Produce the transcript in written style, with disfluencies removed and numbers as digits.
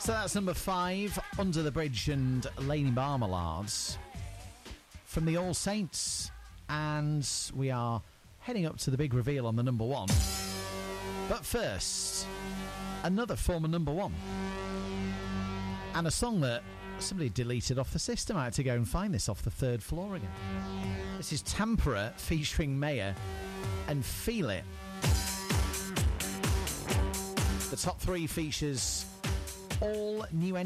So that's number 5, Under the Bridge and Laney Marmalades from the All Saints. And we are heading up to the big reveal on the number 1. But first, another former number 1. And a song that somebody deleted off the system. I had to go and find this off the 3rd floor again. This is Tampera featuring Maya and Feel It. The top 3 features all new